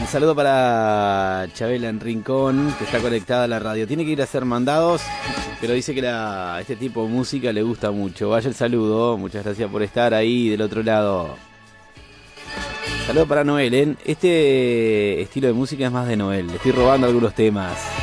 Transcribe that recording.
Un saludo para Chabela en Rincón, que está conectada a la radio. Tiene que ir a hacer mandados, pero dice que este tipo de música le gusta mucho. Vaya el saludo, muchas gracias por estar ahí del otro lado. Saludo para Noel, ¿eh? Este estilo de música es más de Noel. Le estoy robando algunos temas.